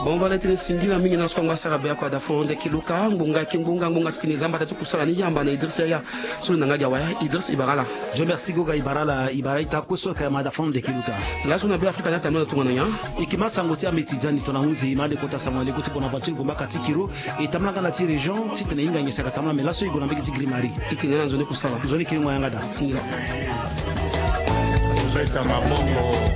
bon va lettre singila mingi na skonga sara be ko da fonde kiluka ngunga titini zamba tatu kusala ni yamba na Idriss ya sulu nanga dia wa Idriss Ibarala je merci goga Ibarala ita kuso ka ma da fonde kiluka la sona be Afrika na tamno tungana nya ikima sangoti ametijani tonahuzi ma de kota samwale kuti bona voiture gomba katikiro etamlanga na ti region titene inga nyesaka tamla melaso igona mbiki ti grimari itine na zone kusala zone kilimwa yanga da Leta mabongo